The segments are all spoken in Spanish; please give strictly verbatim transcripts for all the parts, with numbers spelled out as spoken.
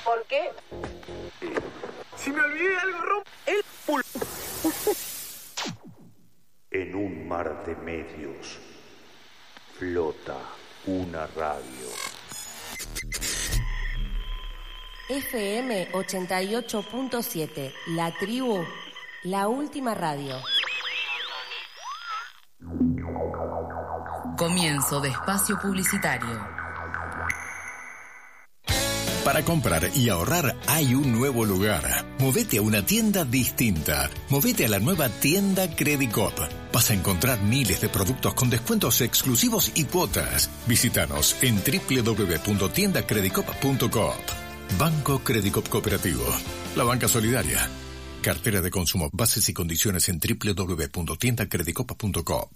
¿Por qué? Si me olvidé algo, romp el pul... En un mar de medios flota una radio. F M ochenta y ocho punto siete, La Tribu, la última radio. Comienzo de espacio publicitario. Para comprar y ahorrar hay un nuevo lugar. Movete a una tienda distinta. Movete a la nueva tienda Credicop. Vas a encontrar miles de productos con descuentos exclusivos y cuotas. Visítanos en doble u doble u doble u punto tienda credicop punto coop. Banco Credicop Cooperativo. La banca solidaria. Cartera de consumo. Bases y condiciones en doble u doble u doble u punto tienda credicop punto coop.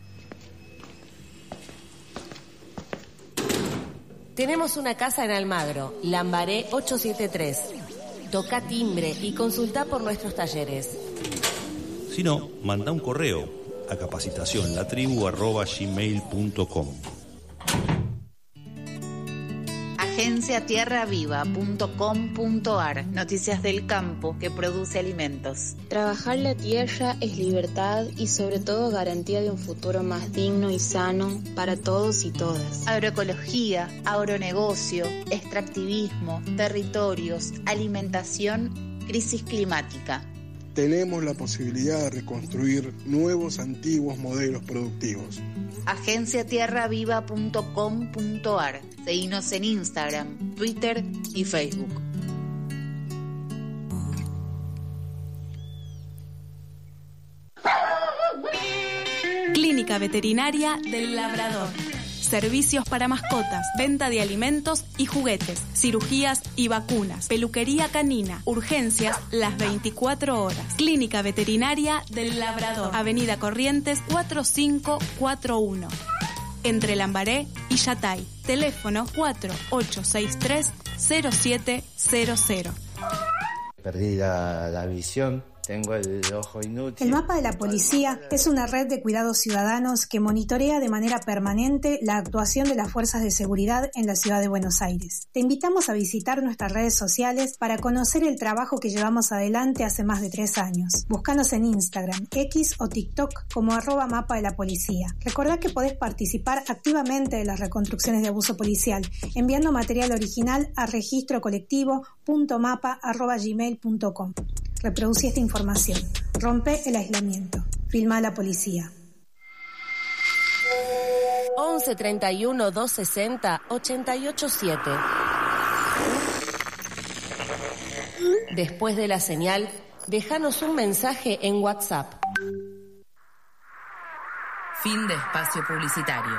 Tenemos una casa en Almagro, Lambaré ochocientos setenta y tres. Toca timbre y consulta por nuestros talleres. Si no, manda un correo a capacitación latribu arroba gmail punto com. agencia tierra viva punto com punto ar. Noticias del campo que produce alimentos. Trabajar la tierra es libertad y sobre todo garantía de un futuro más digno y sano para todos y todas. Agroecología, agronegocio, extractivismo, territorios, alimentación, crisis climática. Tenemos la posibilidad de reconstruir nuevos antiguos modelos productivos. agencia tierra viva punto com punto ar. Seguinos en Instagram, Twitter y Facebook. Clínica Veterinaria del Labrador. Servicios para mascotas, venta de alimentos y juguetes, cirugías y vacunas, peluquería canina, urgencias las veinticuatro horas. Clínica Veterinaria del Labrador, Avenida Corrientes cuatro cinco cuatro uno, entre Lambaré y Yatay. Teléfono cuatro ocho seis tres cero siete cero cero. Perdí la, la visión. Tengo el ojo inútil. El Mapa de la Policía es una red de cuidados ciudadanos que monitorea de manera permanente la actuación de las fuerzas de seguridad en la ciudad de Buenos Aires. Te invitamos a visitar nuestras redes sociales para conocer el trabajo que llevamos adelante hace más de tres años. Búscanos en Instagram, X o TikTok como arroba Mapa de la Policía. Recordá que podés participar activamente de las reconstrucciones de abuso policial enviando material original a registro colectivo punto mapa arroba gmail punto com. Reproducí esta información. Rompe el aislamiento. Filma a la policía. once treinta y uno doscientos sesenta ochenta y ocho siete. Después de la señal, déjanos un mensaje en WhatsApp. Fin de espacio publicitario.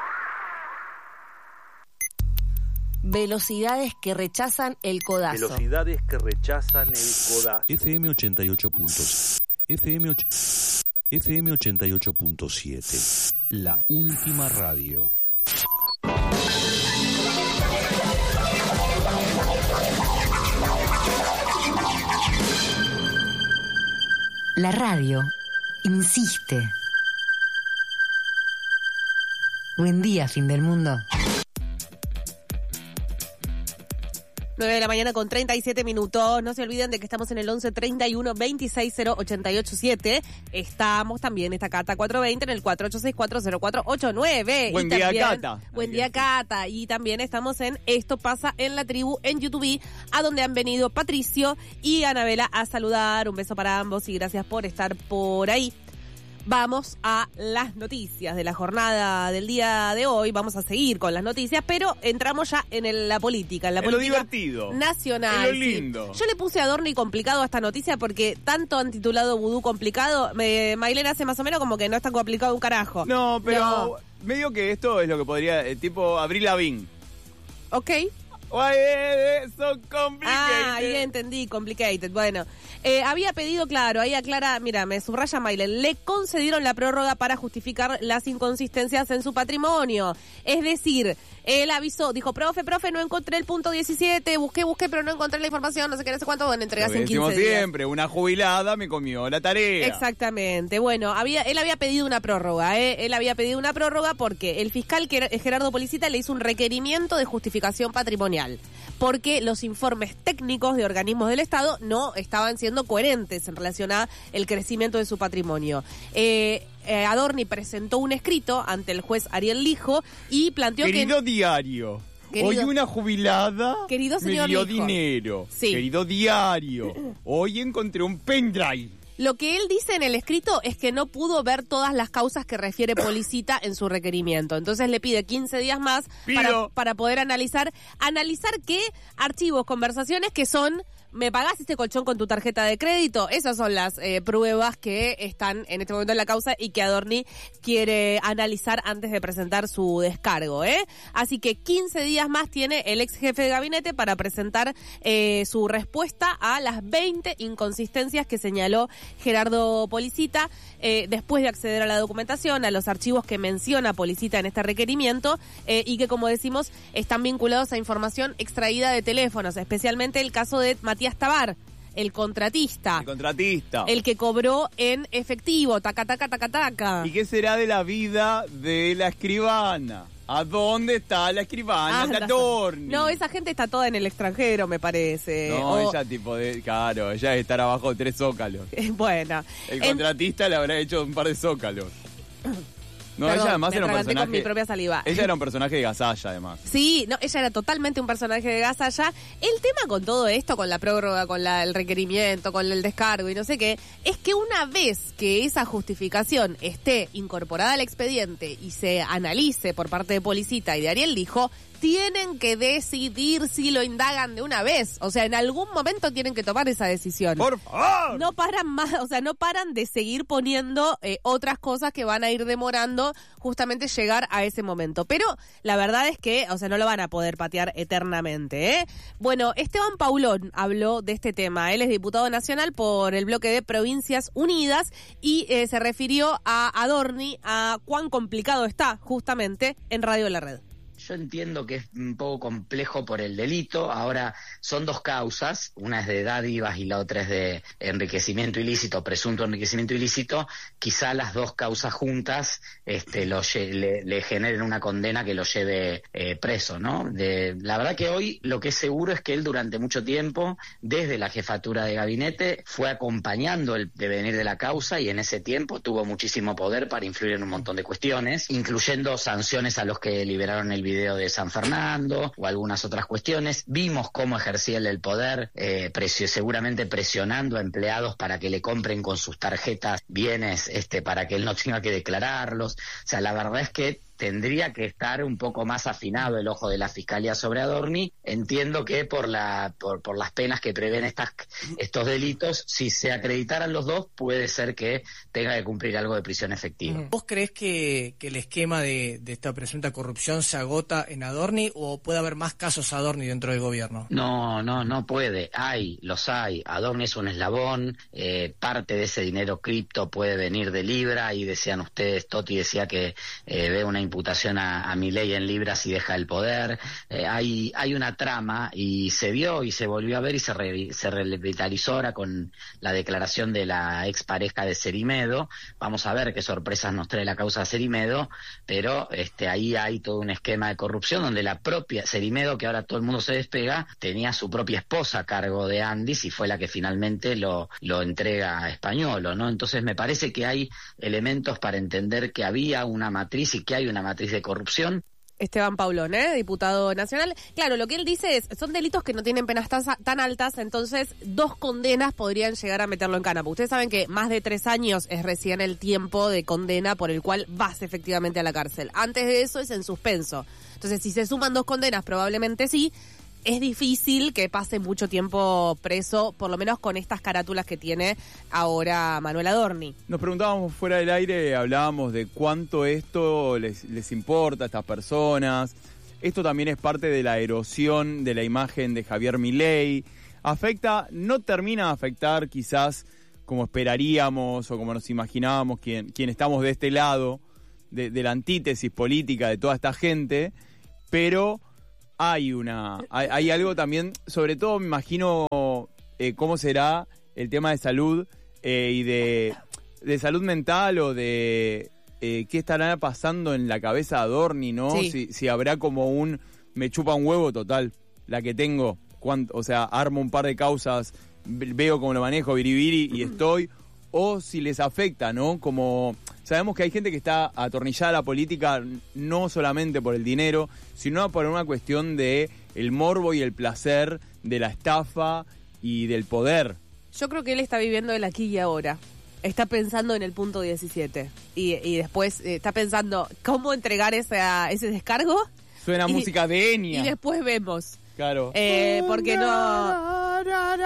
Velocidades que rechazan el codazo. Velocidades que rechazan el codazo. F M ochenta y ocho puntos. F M ochenta y ocho punto siete. La última radio. La radio insiste. Buen día, fin del mundo. nueve de la mañana con treinta y siete minutos. No se olviden de que estamos en el once treinta y uno veintiséis cero ochenta y ocho siete. Estamos también, esta Cata cuatrocientos veinte en el cuatro ocho seis cuatro cero cuatro ocho nueve. Buen y día, también, Cata. Buen día, Cata. Y también estamos en Esto Pasa en la Tribu en YouTube, a donde han venido Patricio y Anabela a saludar. Un beso para ambos y gracias por estar por ahí. Vamos a las noticias de la jornada del día de hoy. Vamos a seguir con las noticias, pero entramos ya en el, la política, en la en política lo divertido, nacional. en lo lindo. Sí. Yo le puse adorno y complicado a esta noticia porque tanto han titulado Vudú complicado. Me, Mailena hace más o menos como que no está complicado un carajo. No, pero no. medio que esto es lo que podría, eh, tipo Avril Lavigne. Ok. So complicated. Ah, ahí entendí, complicated. Bueno, eh, había pedido, claro, ahí aclara, mira, me subraya Mailen, le concedieron la prórroga para justificar las inconsistencias en su patrimonio. Es decir, él avisó, dijo, profe, profe, no encontré el punto diecisiete, busqué, busqué, pero no encontré la información, no sé qué, no sé cuánto, bueno, entregas en quince días. Siempre, una jubilada me comió la tarea. Exactamente. Bueno, había, él había pedido una prórroga, ¿eh? Él había pedido una prórroga porque el fiscal Gerardo Policita le hizo un requerimiento de justificación patrimonial. patrimonial, porque los informes técnicos de organismos del Estado no estaban siendo coherentes en relación a el crecimiento de su patrimonio. Eh, eh, Adorni presentó un escrito ante el juez Ariel Lijo y planteó Querido que... Querido diario, Querido, hoy una jubilada querido señor me dio Lijo. dinero. Sí. Querido diario, hoy encontré un pendrive. Lo que él dice en el escrito es que no pudo ver todas las causas que refiere Policita en su requerimiento. Entonces le pide quince días más para, para poder analizar, analizar qué archivos, conversaciones que son... ¿Me pagás este colchón con tu tarjeta de crédito? Esas son las eh, pruebas que están en este momento en la causa y que Adorni quiere analizar antes de presentar su descargo, ¿eh? Así que quince días más tiene el ex jefe de gabinete para presentar eh, su respuesta a las veinte inconsistencias que señaló Gerardo Policita, eh, después de acceder a la documentación, a los archivos que menciona Policita en este requerimiento, eh, y que, como decimos, están vinculados a información extraída de teléfonos, especialmente el caso de Matías Tabar, el contratista. El contratista. El que cobró en efectivo, taca, taca, taca, taca. ¿Y qué será de la vida de la escribana? ¿A dónde está la escribana? Ah, de Adorni. No, esa gente está toda en el extranjero, me parece. No, O... ella tipo de... Claro, ella es estar abajo de tres zócalos. Bueno. El en... contratista le habrá hecho un par de zócalos. No, Perdón, ella además me era un atraganté personaje... con mi propia saliva. Ella era un personaje de Gasalla, además. Sí, no, ella era totalmente un personaje de Gasalla. El tema con todo esto, con la prórroga, con la, el requerimiento, con el descargo y no sé qué, es que una vez que esa justificación esté incorporada al expediente y se analice por parte de Policita y de Ariel Lijo, tienen que decidir si lo indagan de una vez. O sea, en algún momento tienen que tomar esa decisión. ¡Por favor! No paran más, o sea, no paran de seguir poniendo eh, otras cosas que van a ir demorando justamente llegar a ese momento. Pero la verdad es que, o sea, no lo van a poder patear eternamente, ¿eh? Bueno, Esteban Paulón habló de este tema. Él es diputado nacional por el bloque de Provincias Unidas y eh, se refirió a Adorni, a cuán complicado está justamente en Radio La Red. Yo entiendo que es un poco complejo por el delito. Ahora, son dos causas, una es de dádivas y la otra es de enriquecimiento ilícito, presunto enriquecimiento ilícito. Quizá las dos causas juntas este, lo, le, le generen una condena que lo lleve eh, preso, ¿no? De, la verdad que hoy lo que es seguro es que él durante mucho tiempo, desde la jefatura de gabinete, fue acompañando el devenir de la causa y en ese tiempo tuvo muchísimo poder para influir en un montón de cuestiones, incluyendo sanciones a los que liberaron el video de San Fernando o algunas otras cuestiones. Vimos cómo ejercía él el poder, eh, presio, seguramente presionando a empleados para que le compren con sus tarjetas bienes este, para que él no tenga que declararlos. O sea, la verdad es que tendría que estar un poco más afinado el ojo de la Fiscalía sobre Adorni. Entiendo que por la por, por las penas que prevén estas, estos delitos, si se acreditaran los dos, puede ser que tenga que cumplir algo de prisión efectiva. ¿Vos creés que, que el esquema de, de esta presunta corrupción se agota en Adorni o puede haber más casos Adorni dentro del gobierno? No, no, no puede. Hay, los hay. Adorni es un eslabón. Eh, parte de ese dinero cripto puede venir de Libra y decían ustedes, Toti decía que eh, ve una imputación a, a Milei en libras y deja el poder. Eh, hay hay una trama y se vio y se volvió a ver y se, re, se revitalizó ahora con la declaración de la expareja de Cerimedo. Vamos a ver qué sorpresas nos trae la causa de Cerimedo, pero este ahí hay todo un esquema de corrupción donde la propia Cerimedo, que ahora todo el mundo se despega, tenía su propia esposa a cargo de Andis y fue la que finalmente lo, lo entrega a Españolo, ¿no? Entonces me parece que hay elementos para entender que había una matriz y que hay una matriz de corrupción. Esteban Paulón, ¿eh? Diputado nacional. Claro, lo que él dice es, son delitos que no tienen penas tan, tan altas, entonces dos condenas podrían llegar a meterlo en cana. Porque ustedes saben que más de tres años es recién el tiempo de condena por el cual vas efectivamente a la cárcel. Antes de eso es en suspenso. Entonces, si se suman dos condenas, probablemente sí. Es difícil que pase mucho tiempo preso, por lo menos con estas carátulas que tiene ahora Manuel Adorni. Nos preguntábamos fuera del aire, hablábamos de cuánto esto les, les importa a estas personas. Esto también es parte de la erosión de la imagen de Javier Milei. Afecta, no termina de afectar quizás como esperaríamos o como nos imaginábamos quien, quien estamos de este lado, de, de la antítesis política de toda esta gente, pero... Hay una, hay, hay algo también, sobre todo me imagino eh, cómo será el tema de salud eh, y de, de salud mental o de eh, qué estará pasando en la cabeza de Adorni, ¿no? Sí. Si, si habrá como un me chupa un huevo total. la que tengo, cuánto, o sea, armo un par de causas, veo cómo lo manejo, biribiri, y estoy, o si les afecta, ¿no? Como sabemos que hay gente que está atornillada a la política no solamente por el dinero, sino por una cuestión de el morbo y el placer de la estafa y del poder. Yo creo que él está viviendo el aquí y ahora. Está pensando en el punto diecisiete. Y, y después eh, está pensando cómo entregar esa, ese descargo. Suena y, música de Enya. Y después vemos. Claro. Eh, porque no...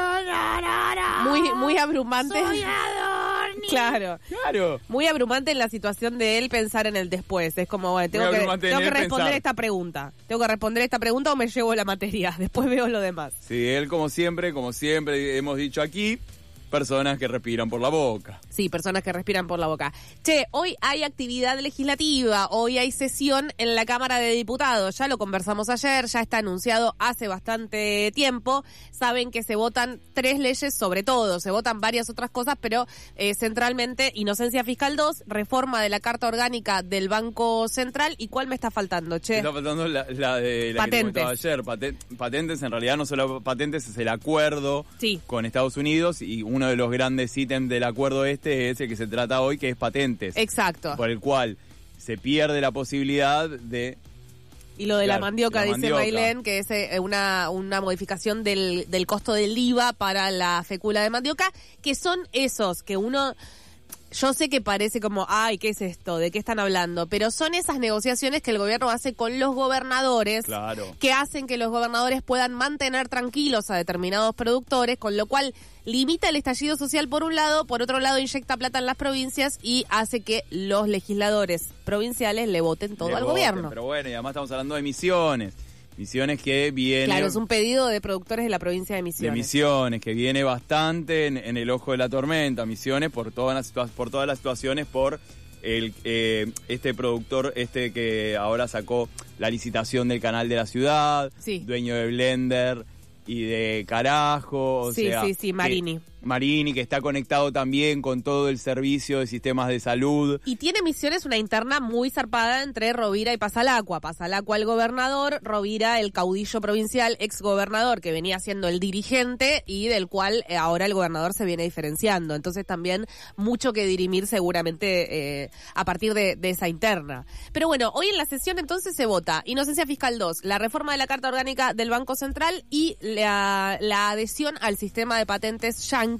Muy, muy abrumante. Soy Adorni. Claro. Claro. Muy abrumante en la situación de él pensar en el después. Es como, bueno, tengo que, tengo que responder pensar. esta pregunta. Tengo que responder esta pregunta o me llevo la materia. Después veo lo demás. Sí, él como siempre, como siempre hemos dicho aquí, personas que respiran por la boca. Sí, personas que respiran por la boca. Che, hoy hay actividad legislativa, hoy hay sesión en la Cámara de Diputados. Ya lo conversamos ayer, ya está anunciado hace bastante tiempo. Saben que se votan tres leyes sobre todo, se votan varias otras cosas, pero eh, centralmente Inocencia Fiscal dos, reforma de la Carta Orgánica del Banco Central. ¿Y cuál me está faltando, che? Me está faltando la, la de la patentes. que comentaba ayer. Paten, patentes, en realidad no solo patentes, es el acuerdo sí. con Estados Unidos, y uno de los grandes ítems del acuerdo este es el que se trata hoy, que es patentes. Exacto. Por el cual se pierde la posibilidad de... Y lo de claro, la mandioca, la dice mandioca. Mailén, que es eh, una, una modificación del, del costo del I V A para la fécula de mandioca, que son esos que uno... Yo sé que parece como, ay, ¿qué es esto? ¿De qué están hablando? Pero son esas negociaciones que el gobierno hace con los gobernadores, claro. que hacen que los gobernadores puedan mantener tranquilos a determinados productores, con lo cual limita el estallido social por un lado, por otro lado inyecta plata en las provincias y hace que los legisladores provinciales le voten todo le al voten, gobierno. Pero bueno, y además estamos hablando de Misiones. Misiones que viene... Claro, es un pedido de productores de la provincia de Misiones. De Misiones, que viene bastante en, en el ojo de la tormenta. Misiones por todas las, situa- por todas las situaciones, por el eh, este productor este que ahora sacó la licitación del canal de la ciudad, sí. dueño de Blender y de Carajo. O sí, sea, sí, sí, Marini. Que, Marini, que está conectado también con todo el servicio de sistemas de salud. Y tiene Misiones una interna muy zarpada entre Rovira y Pasalacua. Pasalacua el gobernador, Rovira el caudillo provincial, ex gobernador, que venía siendo el dirigente y del cual eh, ahora el gobernador se viene diferenciando. Entonces también mucho que dirimir seguramente eh, a partir de, de esa interna. Pero bueno, hoy en la sesión entonces se vota Inocencia Fiscal dos, la reforma de la Carta Orgánica del Banco Central y la, la adhesión al sistema de patentes yankee,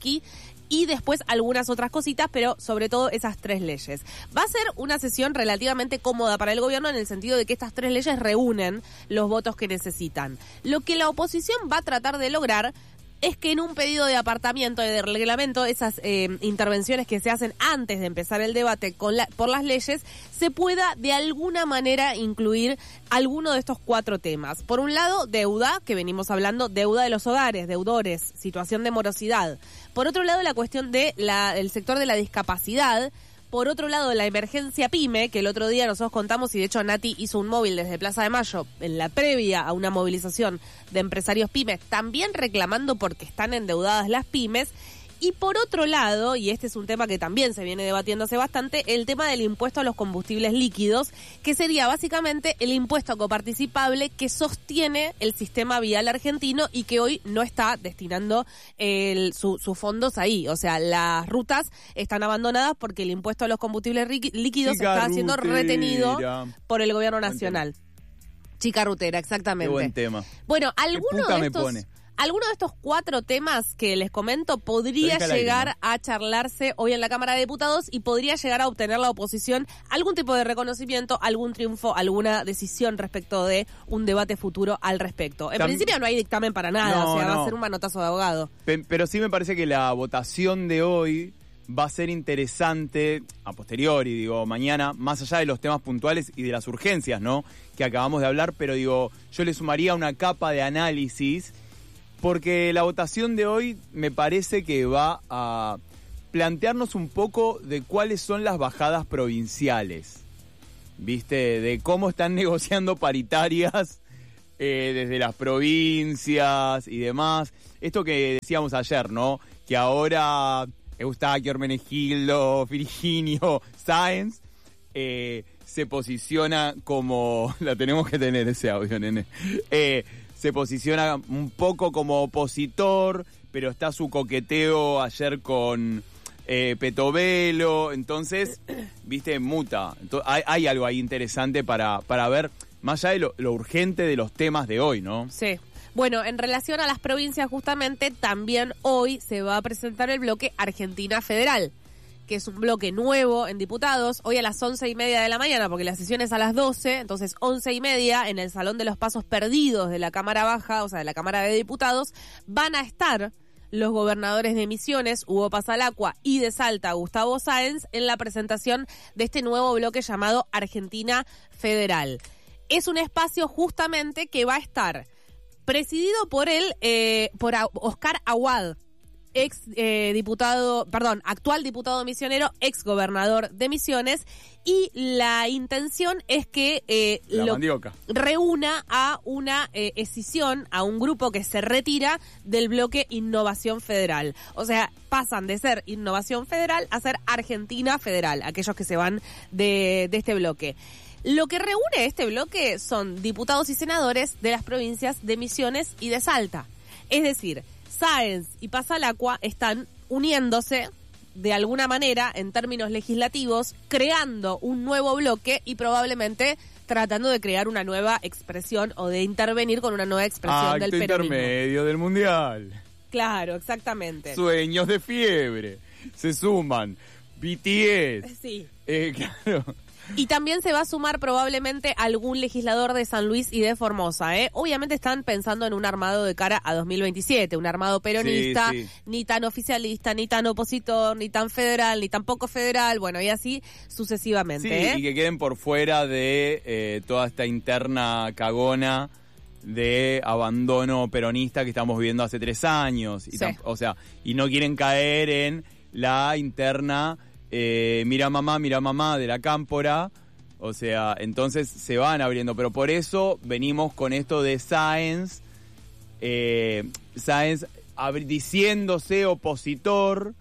y después algunas otras cositas, pero sobre todo esas tres leyes. Va a ser una sesión relativamente cómoda para el gobierno en el sentido de que estas tres leyes reúnen los votos que necesitan. Lo que la oposición va a tratar de lograr es que en un pedido de apartamiento, de reglamento, esas eh, intervenciones que se hacen antes de empezar el debate con la, por las leyes, se pueda de alguna manera incluir alguno de estos cuatro temas. Por un lado, deuda, que venimos hablando, deuda de los hogares, deudores, situación de morosidad. Por otro lado, la cuestión de la, del sector de la discapacidad. Por otro lado, la emergencia PYME, que el otro día nosotros contamos, y de hecho Nati hizo un móvil desde Plaza de Mayo, en la previa a una movilización de empresarios pymes, también reclamando porque están endeudadas las pymes. Y por otro lado, y este es un tema que también se viene debatiéndose bastante, el tema del impuesto a los combustibles líquidos, que sería básicamente el impuesto coparticipable que sostiene el sistema vial argentino y que hoy no está destinando el, su, sus fondos ahí. O sea, las rutas están abandonadas porque el impuesto a los combustibles líquidos Chica está siendo rutera. retenido por el gobierno nacional. Chica rutera, exactamente. Qué buen tema. Bueno, alguno de me estos... pone. Alguno de estos cuatro temas que les comento podría llegar aire, ¿no? a charlarse hoy en la Cámara de Diputados y podría llegar a obtener la oposición algún tipo de reconocimiento, algún triunfo, alguna decisión respecto de un debate futuro al respecto. En Tam- principio no hay dictamen para nada, No, o sea, no. va a ser un manotazo de abogado. Pe- Pero sí me parece que la votación de hoy va a ser interesante a posteriori, digo, mañana, más allá de los temas puntuales y de las urgencias, ¿no?, que acabamos de hablar, pero digo, yo le sumaría una capa de análisis, porque la votación de hoy me parece que va a plantearnos un poco de cuáles son las bajadas provinciales, ¿viste? De cómo están negociando paritarias eh, desde las provincias y demás. Esto que decíamos ayer, ¿no?, que ahora Eustaquio, Hermenegildo, Virginio, Sáenz eh, se posiciona como... La tenemos que tener ese audio, nene. Eh, se posiciona un poco como opositor, pero está su coqueteo ayer con eh, Petovelo, entonces, viste, muta. Entonces, hay, hay algo ahí interesante para, para ver, más allá de lo, lo urgente de los temas de hoy, ¿no? Sí. Bueno, en relación a las provincias, justamente, también hoy se va a presentar el bloque Argentina Federal, que es un bloque nuevo en diputados, hoy a las once y media de la mañana, porque la sesión es a las doce, entonces once y media, en el Salón de los Pasos Perdidos de la Cámara Baja, o sea, de la Cámara de Diputados, van a estar los gobernadores de Misiones, Hugo Pasalacqua, y de Salta, Gustavo Sáenz, en la presentación de este nuevo bloque llamado Argentina Federal. Es un espacio justamente que va a estar presidido por el, eh, por Oscar Aguad, ex eh, diputado, perdón, actual diputado misionero, ex gobernador de Misiones, y la intención es que eh, lo reúna a una eh, escisión, a un grupo que se retira del bloque Innovación Federal. O sea, pasan de ser Innovación Federal a ser Argentina Federal, aquellos que se van de, de este bloque. Lo que reúne este bloque son diputados y senadores de las provincias de Misiones y de Salta. Es decir, Sáenz y Pasalacqua están uniéndose de alguna manera en términos legislativos, creando un nuevo bloque y probablemente tratando de crear una nueva expresión o de intervenir con una nueva expresión Acto del peronismo. Intermedio del Mundial. Claro, exactamente. Sueños de fiebre. Se suman B T S. Sí. Eh, claro. Y también se va a sumar probablemente algún legislador de San Luis y de Formosa, ¿eh? Obviamente están pensando en un armado de cara a dos mil veintisiete, un armado peronista, sí, sí. ni tan oficialista, ni tan opositor, ni tan federal, ni tan poco federal, bueno, y así sucesivamente, sí, ¿eh? Y que queden por fuera de eh, toda esta interna cagona de abandono peronista que estamos viviendo hace tres años. Y sí. O sea, y no quieren caer en la interna... Eh, mira mamá, mira mamá de la cámpora, o sea, entonces se van abriendo, pero por eso venimos con esto de Sáenz, eh, Sáenz abri- diciéndose opositor,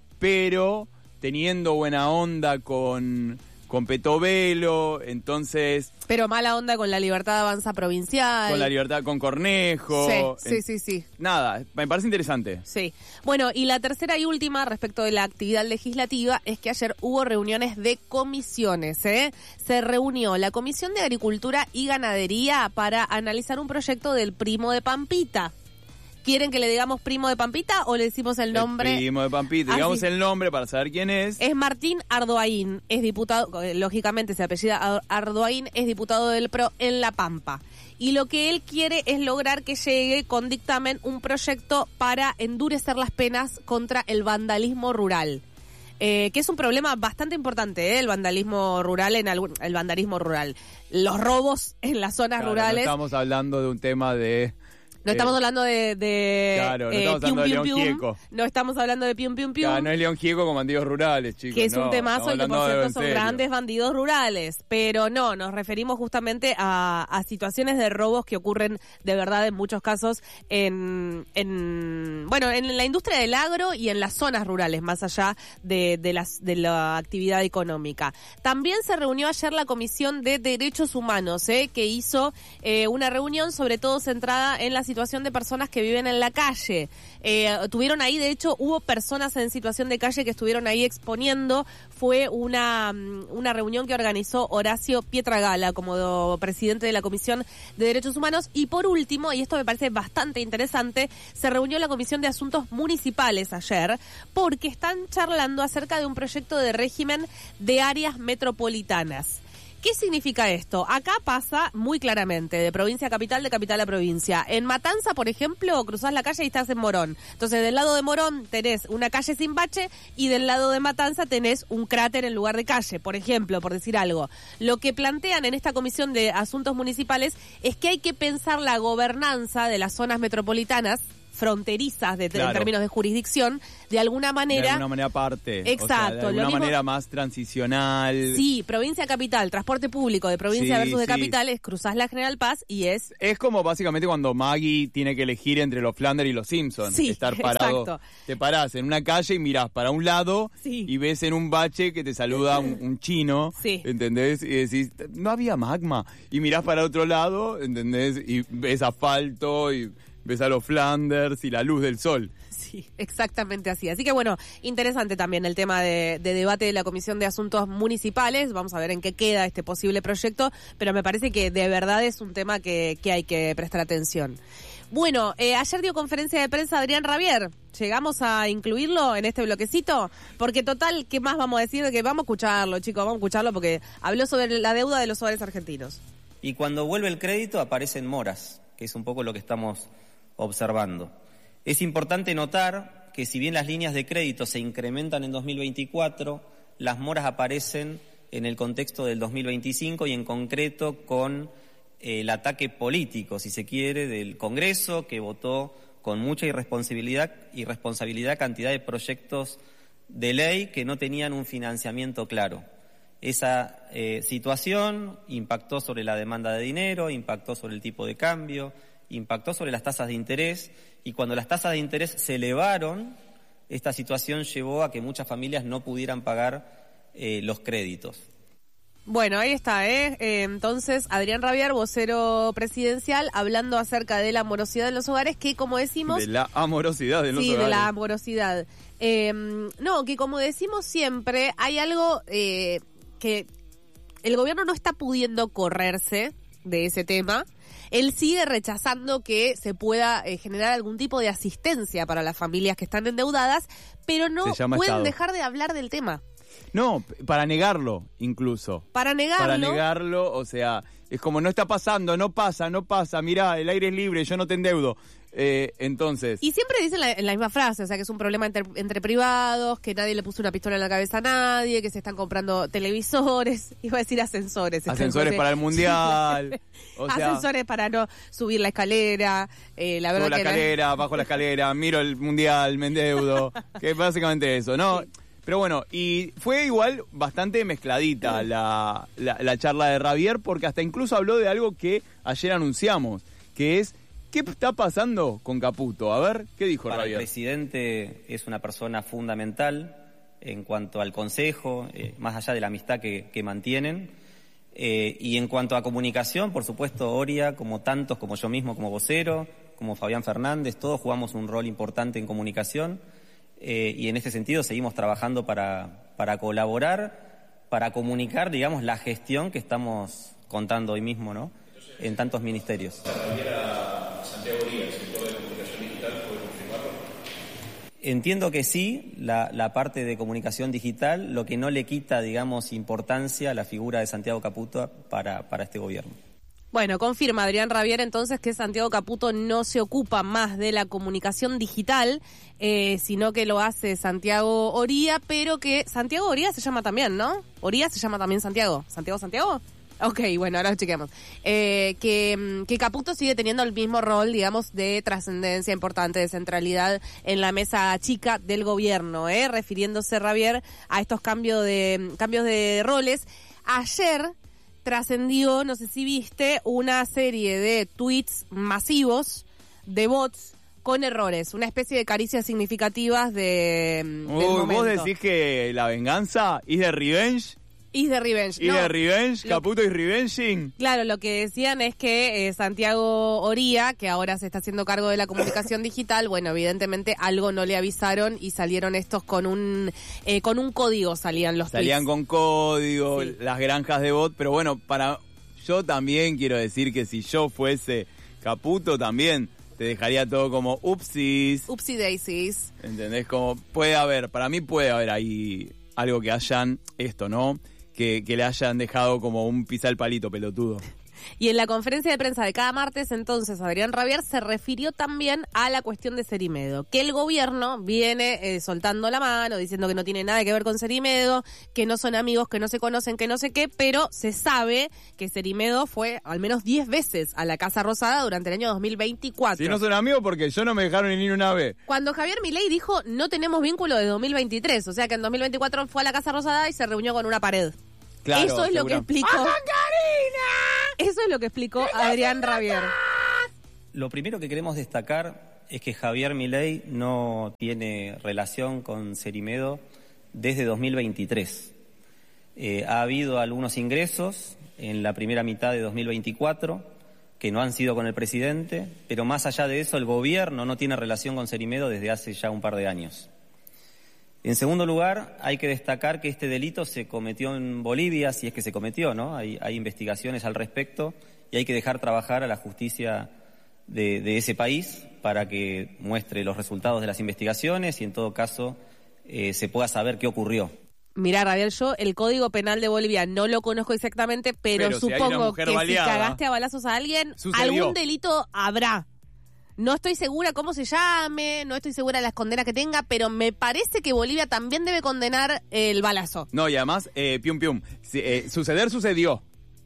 pero teniendo buena onda con, con Petovelo, entonces... Pero mala onda con la Libertad Avanza Provincial. Con la Libertad, con Cornejo. Sí, sí, sí, sí. Nada, me parece interesante. Sí. Bueno, y la tercera y última respecto de la actividad legislativa es que ayer hubo reuniones de comisiones, ¿eh? Se reunió la Comisión de Agricultura y Ganadería para analizar un proyecto del primo de Pampita. ¿Quieren que le digamos primo de Pampita o le decimos el nombre? El primo de Pampita, digamos el nombre para saber quién es. Es Martín Ardoaín, es diputado, lógicamente se apellida Ardoaín, es diputado del P R O en La Pampa. Y lo que él quiere es lograr que llegue con dictamen un proyecto para endurecer las penas contra el vandalismo rural. Eh, que es un problema bastante importante, ¿eh? el vandalismo rural en algún, el vandalismo rural. Los robos en las zonas claro, rurales. No estamos hablando de un tema de... No estamos hablando de, de claro, no eh, estamos pium, hablando pium, de León pium. Gieco. No estamos hablando de pium, pium, pium. Claro, no es León Gieco con bandidos rurales, chicos. Que es no, un temazo y que, por cierto, son serio. grandes bandidos rurales. Pero no, nos referimos justamente a, a situaciones de robos que ocurren de verdad en muchos casos en, en bueno, en la industria del agro y en las zonas rurales, más allá de, de, las, de la actividad económica. También se reunió ayer la Comisión de Derechos Humanos, ¿eh? que hizo eh, una reunión sobre todo centrada en la situación de personas que viven en la calle. Eh, tuvieron ahí, de hecho, hubo personas en situación de calle que estuvieron ahí exponiendo. Fue una, una reunión que organizó Horacio Pietragala como presidente de la Comisión de Derechos Humanos. Y por último, y esto me parece bastante interesante, se reunió la Comisión de Asuntos Municipales ayer porque están charlando acerca de un proyecto de régimen de áreas metropolitanas. ¿Qué significa esto? Acá pasa muy claramente, de provincia a capital, de capital a provincia. En Matanza, por ejemplo, cruzás la calle y estás en Morón. Entonces, del lado de Morón tenés una calle sin bache y del lado de Matanza tenés un cráter en lugar de calle, por ejemplo, por decir algo. Lo que plantean en esta Comisión de Asuntos Municipales es que hay que pensar la gobernanza de las zonas metropolitanas fronterizas de, Claro. en términos de jurisdicción, de alguna manera... De alguna manera aparte. Exacto. O sea, de lo alguna mismo- manera más transicional. Sí, provincia capital, transporte público de provincia Sí, versus de sí. capital, es cruzás la General Paz y es... Es como básicamente cuando Maggie tiene que elegir entre los Flanders y los Simpsons. Sí, Estar parado. exacto. Te parás en una calle y mirás para un lado Sí. y ves en un bache que te saluda un, un chino. Sí. ¿Entendés? Y decís, no había magma. Y mirás para otro lado, ¿entendés? Y ves asfalto y ves a los Flanders y la luz del sol. Sí, exactamente así. Así que bueno, interesante también el tema de, de debate de la Comisión de Asuntos Municipales. Vamos a ver en qué queda este posible proyecto, pero me parece que de verdad es un tema que, que hay que prestar atención. Bueno, eh, ayer dio conferencia de prensa Adrián Rabier. ¿Llegamos a incluirlo en este bloquecito? Porque total, ¿qué más vamos a decir? Que vamos a escucharlo, chicos, vamos a escucharlo porque habló sobre la deuda de los hogares argentinos. Y cuando vuelve el crédito aparecen moras, que es un poco lo que estamos observando. Es importante notar que si bien las líneas de crédito se incrementan en dos mil veinticuatro, las moras aparecen en el contexto del dos mil veinticinco y en concreto con eh, el ataque político, si se quiere, del Congreso, que votó con mucha irresponsabilidad, irresponsabilidad cantidad de proyectos de ley que no tenían un financiamiento claro. Esa eh, situación impactó sobre la demanda de dinero, impactó sobre el tipo de cambio, impactó sobre las tasas de interés, y cuando las tasas de interés se elevaron, esta situación llevó a que muchas familias no pudieran pagar eh, los créditos. Bueno, ahí está, ¿eh? Eh, entonces, Adrián Rabier, vocero presidencial, hablando acerca de la morosidad en los hogares, que como decimos... De la amorosidad de los Sí, hogares. de la amorosidad. Eh, no, que como decimos siempre, hay algo eh, que el gobierno no está pudiendo correrse de ese tema. Él sigue rechazando que se pueda eh, generar algún tipo de asistencia para las familias que están endeudadas, pero no Se llama pueden Estado. dejar de hablar del tema. No, para negarlo, incluso. Para negarlo. Para negarlo, o sea, es como no está pasando, no pasa, no pasa, mirá, el aire es libre, yo no te endeudo. Eh, entonces... Y siempre dicen la, la misma frase, o sea, que es un problema entre, entre privados, que nadie le puso una pistola en la cabeza a nadie, que se están comprando televisores, iba a decir ascensores. Ascensores para el mundial. O sea, ascensores para no subir la escalera. Eh, la verdad subo la que era- escalera, bajo la escalera, miro el mundial, me endeudo. Que es básicamente eso, ¿no? Pero bueno, y fue igual bastante mezcladita la, la, la charla de Rabier, porque hasta incluso habló de algo que ayer anunciamos, que es, ¿qué está pasando con Caputo? A ver, ¿qué dijo Para Rabier? el presidente es una persona fundamental en cuanto al consejo, eh, más allá de la amistad que, que mantienen. Eh, y en cuanto a comunicación, por supuesto, Oria, como tantos, como yo mismo, como vocero, como Fabián Fernández, todos jugamos un rol importante en comunicación. Eh, y en este sentido seguimos trabajando para, para colaborar, para comunicar, digamos, la gestión que estamos contando hoy mismo, ¿no? En tantos ministerios. Entiendo que sí, la, la parte de comunicación digital, lo que no le quita, digamos, importancia a la figura de Santiago Caputo para, para este gobierno. Bueno, confirma Adrián Rabier entonces que Santiago Caputo no se ocupa más de la comunicación digital, eh, sino que lo hace Santiago Oría, pero que Santiago Oría se llama también, ¿no? Oría se llama también Santiago. ¿Santiago Santiago? Ok, bueno, ahora lo chequeamos. Eh, que, que Caputo sigue teniendo el mismo rol, digamos, de trascendencia importante, de centralidad en la mesa chica del gobierno, ¿eh? Refiriéndose Rabier a estos cambios de, cambios de roles. Ayer trascendió, no sé si viste, una serie de tweets masivos de bots con errores, una especie de caricias significativas de, del Uy, momento. vos decís que la venganza is de revenge, Is de Revenge. is No, de revenge, lo- Caputo is revenging. Claro, lo que decían es que eh, Santiago Oría, que ahora se está haciendo cargo de la comunicación digital, bueno, evidentemente algo no le avisaron y salieron estos con un eh, con un código, salían los Salían tweets. con código, Sí. las granjas de bot, pero bueno, para yo también quiero decir que si yo fuese Caputo también te dejaría todo como upsis, Upsi daisies. ¿entendés? Como puede haber, para mí puede haber ahí algo que hayan, esto, ¿no? Que, que le hayan dejado como un pisar el palito pelotudo. Y en la conferencia de prensa de cada martes, entonces, Adrián Rabier se refirió también a la cuestión de Cerimedo, que el gobierno viene eh, soltando la mano, diciendo que no tiene nada que ver con Cerimedo, que no son amigos, que no se conocen, que no sé qué, pero se sabe que Cerimedo fue al menos diez veces a la Casa Rosada durante el año dos mil veinticuatro. Si no son amigos, porque yo no me dejaron ni una vez. Cuando Javier Milei dijo, no tenemos vínculo de dos mil veintitrés, o sea que en dos mil veinticuatro fue a la Casa Rosada y se reunió con una pared. Claro, Eso es seguro. lo que explicó. Eso es lo que explicó Adrián Rabier. Lo primero que queremos destacar es que Javier Milei no tiene relación con Cerimedo desde dos mil veintitrés. Eh, ha habido algunos ingresos en la primera mitad de dos mil veinticuatro que no han sido con el presidente, pero más allá de eso el gobierno no tiene relación con Cerimedo desde hace ya un par de años. En segundo lugar, hay que destacar que este delito se cometió en Bolivia, si es que se cometió, ¿no? Hay, hay investigaciones al respecto y hay que dejar trabajar a la justicia de, de ese país para que muestre los resultados de las investigaciones y en todo caso eh, se pueda saber qué ocurrió. Mirá, Rabiel, yo el Código Penal de Bolivia no lo conozco exactamente, pero, Pero si hay supongo una mujer que baleada, si cagaste a balazos a alguien, sucedió. algún delito habrá. No estoy segura cómo se llame, no estoy segura de las condenas que tenga, pero me parece que Bolivia también debe condenar el balazo. No, y además, eh, pium pium, si, eh, suceder sucedió.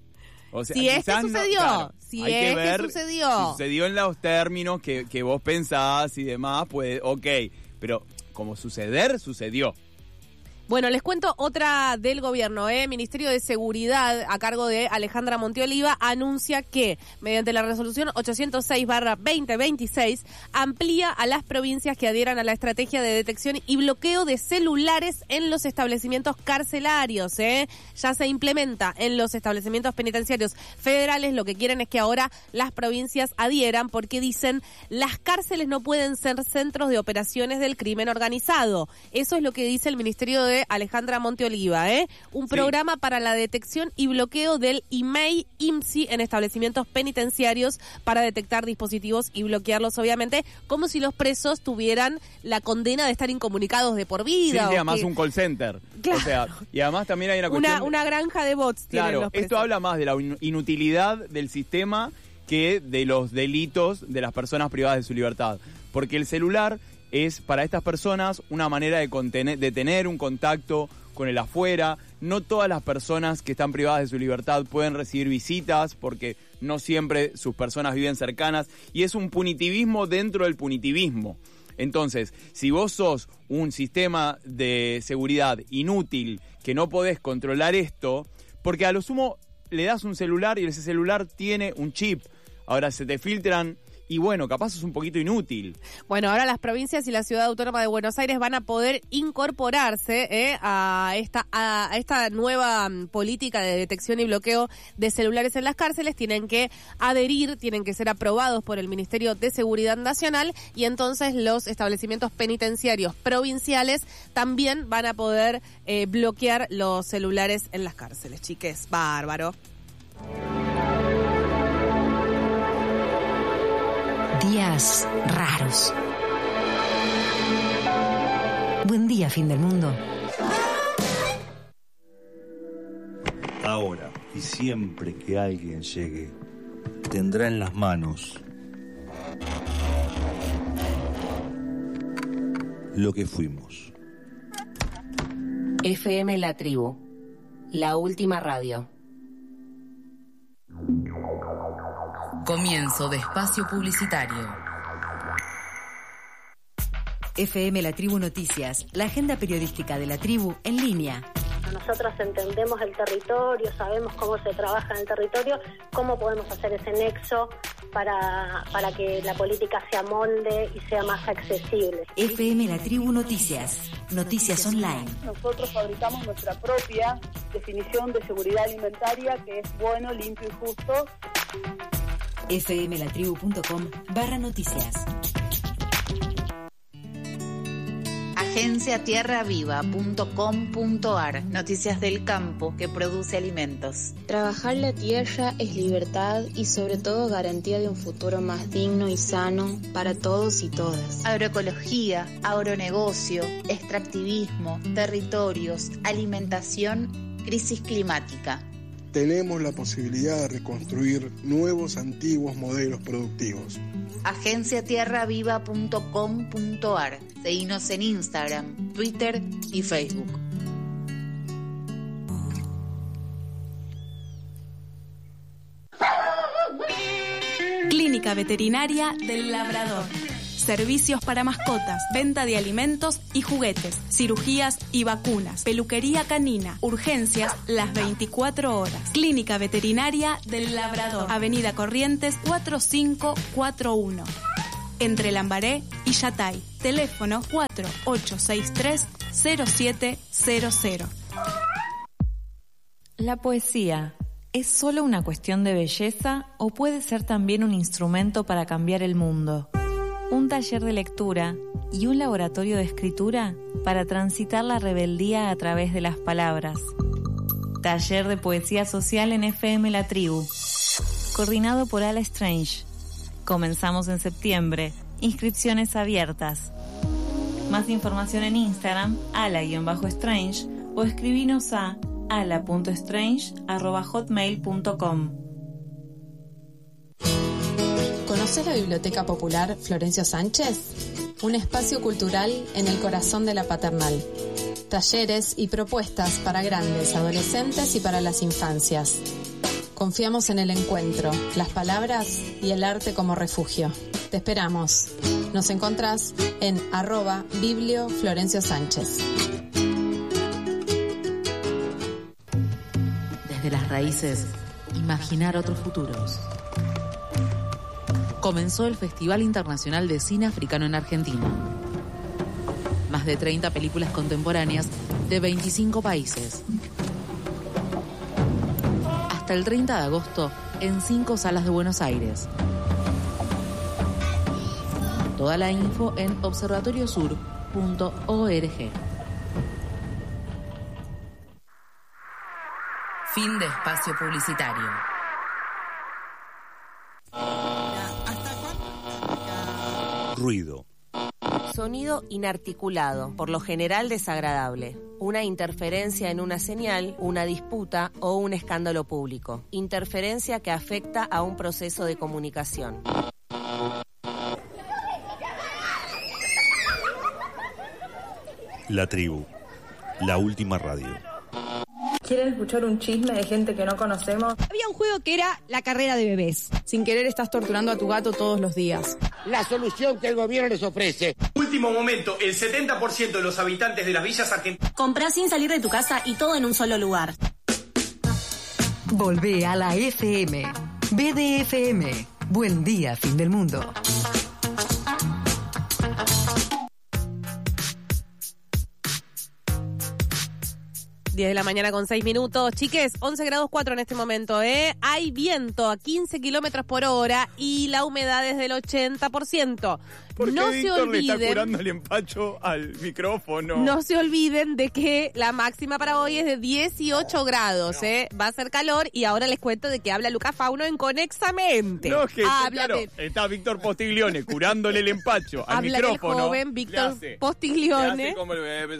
O sea, si es que quizás no- sucedió, claro, si hay es que que, ver sucedió. si sucedió en los términos que, que vos pensás y demás, pues ok, pero como suceder, sucedió. Bueno, les cuento otra del gobierno, ¿eh? Ministerio de Seguridad, a cargo de Alejandra Montioliva, anuncia que, mediante la resolución ochocientos seis barra veinte veintiséis, amplía a las provincias que adhieran a la estrategia de detección y bloqueo de celulares en los establecimientos carcelarios, ¿eh? Ya se implementa en los establecimientos penitenciarios federales. Lo que quieren es que ahora las provincias adhieran, porque dicen, las cárceles no pueden ser centros de operaciones del crimen organizado. Eso es lo que dice el Ministerio de Alejandra Montioliva, ¿eh? Un Sí. programa para la detección y bloqueo del I M E I I M S I en establecimientos penitenciarios para detectar dispositivos y bloquearlos, obviamente, como si los presos tuvieran la condena de estar incomunicados de por Sí, vida. sí, o además que- un call center. Claro. O sea, y además también hay una cuestión... una, una granja de bots tienen Claro, los presos. esto habla más de la in- inutilidad del sistema que de los delitos de las personas privadas de su libertad. Porque el celular es para estas personas una manera de, contener, de tener un contacto con el afuera. No todas las personas que están privadas de su libertad pueden recibir visitas porque no siempre sus personas viven cercanas, y es un punitivismo dentro del punitivismo. Entonces, si vos sos un sistema de seguridad inútil, que no podés controlar esto, porque a lo sumo le das un celular y ese celular tiene un chip, ahora se te filtran y bueno, capaz es un poquito inútil. Bueno, ahora las provincias y la Ciudad Autónoma de Buenos Aires van a poder incorporarse eh, a esta a esta nueva mm, política de detección y bloqueo de celulares en las cárceles. Tienen que adherir, tienen que ser aprobados por el Ministerio de Seguridad Nacional, y entonces los establecimientos penitenciarios provinciales también van a poder eh, bloquear los celulares en las cárceles. Chiques, bárbaro. Días raros. Buen día, fin del mundo. Ahora y siempre que alguien llegue, tendrá en las manos lo que fuimos. F M La Tribu, la última radio. Comienzo de espacio publicitario. F M La Tribu Noticias, la agenda periodística de la tribu en línea. Nosotros entendemos el territorio, sabemos cómo se trabaja en el territorio, cómo podemos hacer ese nexo para, para que la política se amolde y sea más accesible. F M La Tribu Noticias, noticias online. Nosotros fabricamos nuestra propia definición de seguridad alimentaria, que es bueno, limpio y justo. fmlatribu.com barra noticias. agencia tierra viva punto com punto ar, noticias del campo que produce alimentos. Trabajar la tierra es libertad y sobre todo garantía de un futuro más digno y sano para todos y todas. Agroecología, agronegocio, extractivismo, territorios, alimentación, crisis climática. tenemos la posibilidad de reconstruir nuevos antiguos modelos productivos. agencia tierra viva punto com punto ar. Seguinos en Instagram, Twitter y Facebook. Clínica Veterinaria del Labrador. Servicios para mascotas, venta de alimentos y juguetes, cirugías y vacunas, peluquería canina, urgencias las veinticuatro horas. Clínica Veterinaria del Labrador, Avenida Corrientes cuatro cinco cuatro uno, entre Lambaré y Yatay. Teléfono cuatro ocho seis tres cero siete cero cero. La poesía, ¿es solo una cuestión de belleza o puede ser también un instrumento para cambiar el mundo? Un taller de lectura y un laboratorio de escritura para transitar la rebeldía a través de las palabras. Taller de poesía social en F M La Tribu, coordinado por Ala Strange. Comenzamos en septiembre. Inscripciones abiertas. Más información en Instagram, ala-strange, o escribinos a ala punto strange arroba hotmail punto com. ¿Conoces la Biblioteca Popular Florencio Sánchez? Un espacio cultural en el corazón de la Paternal. Talleres y propuestas para grandes, adolescentes y para las infancias. Confiamos en el encuentro, las palabras y el arte como refugio. Te esperamos. Nos encontrás en arroba Biblio Florencio Sánchez. Desde las raíces, imaginar otros futuros. Comenzó el Festival Internacional de Cine Africano en Argentina. Más de treinta películas contemporáneas de veinticinco países. Hasta el treinta de agosto en cinco salas de Buenos Aires. Toda la info en observatorio sur punto org. Fin de espacio publicitario. Ruido. Sonido inarticulado, por lo general desagradable. Una interferencia en una señal, una disputa o un escándalo público. Interferencia que afecta a un proceso de comunicación. La Tribu, la última radio. ¿Quieren escuchar un chisme de gente que no conocemos? Había un juego que era la carrera de bebés. Sin querer estás torturando a tu gato todos los días. La solución que el gobierno les ofrece. Último momento, el setenta por ciento de los habitantes de las villas argentinas. Comprá sin salir de tu casa y todo en un solo lugar. Volvé a la F M. B D F M. Buen día, fin del mundo. diez de la mañana con seis minutos. Chiques, once grados cuatro en este momento, ¿eh? Hay viento a quince kilómetros por hora y la humedad es del ochenta por ciento. ¿Por qué no Víctor se olviden, le está curando el empacho al micrófono? No se olviden de que la máxima para hoy es de dieciocho grados, no. ¿eh? Va a ser calor y ahora les cuento de que habla Lucas Fauno en Conexamente. No, es que habla claro, de... está Víctor Postiglione curándole el empacho al habla micrófono. Habla el joven Víctor Postiglione. Como...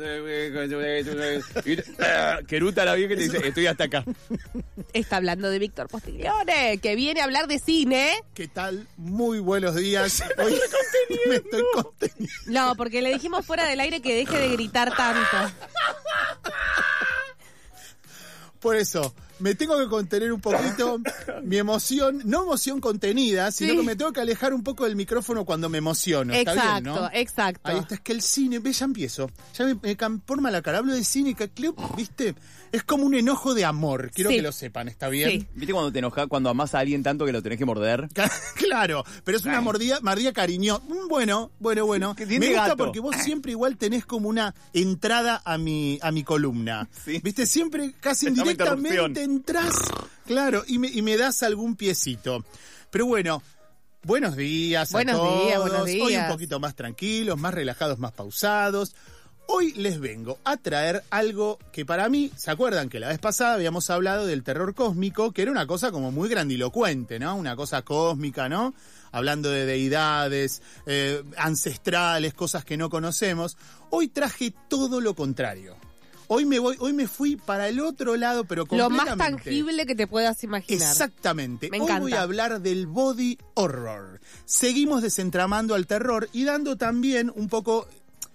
Queruta la vieja que te dice, estoy hasta acá. Está hablando de Víctor Postiglione, que viene a hablar de cine. ¿Qué tal? Muy buenos días. Hoy me estoy conteniendo. No, porque le dijimos fuera del aire que deje de gritar tanto. Por eso, me tengo que contener un poquito mi emoción, no emoción contenida, sino sí. que me tengo que alejar un poco del micrófono cuando me emociono. ¿Está exacto, bien, no? Exacto. Ahí está, es que el cine, ve, ya empiezo. Ya me, me conforma la cara. Hablo de cine, que, ¿viste? Es como un enojo de amor. Quiero sí. que lo sepan, ¿está bien? Sí. ¿Viste cuando te enojas, cuando amás a alguien tanto que lo tenés que morder? Claro, pero es una mordida, mordida cariño. Bueno, bueno, bueno. Me gusta gato. Porque vos siempre igual tenés como una entrada a mi, a mi columna. ¿Sí? ¿Viste? Siempre, casi indirectamente entras, claro, y me, y me das algún piecito. Pero bueno, buenos días a buenos todos. Días, buenos días. Hoy un poquito más tranquilos, más relajados, más pausados. Hoy les vengo a traer algo que para mí, ¿se acuerdan que la vez pasada habíamos hablado del terror cósmico? Que era una cosa como muy grandilocuente, ¿no? Una cosa cósmica, ¿no? Hablando de deidades, eh, ancestrales, cosas que no conocemos. Hoy traje todo lo contrario. Hoy me voy, hoy me fui para el otro lado, pero Lo completamente. más tangible que te puedas imaginar. Exactamente. Me Hoy encanta. voy a hablar del body horror. Seguimos desentramando al terror y dando también un poco...